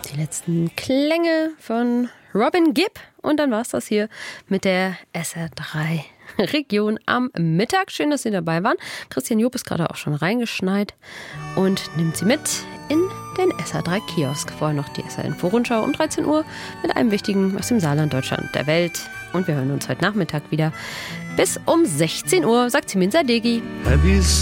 Die letzten Klänge von Robin Gibb. Und dann war es das hier mit der SR3 Region am Mittag. Schön, dass Sie dabei waren. Christian Job ist gerade auch schon reingeschneit und nimmt Sie mit in den SR3 Kiosk. Vorher noch die SR Info Rundschau um 13 Uhr mit allem Wichtigen aus dem Saarland, Deutschland und der Welt. Und wir hören uns heute Nachmittag wieder bis um 16 Uhr, sagt Simin Sadeghi.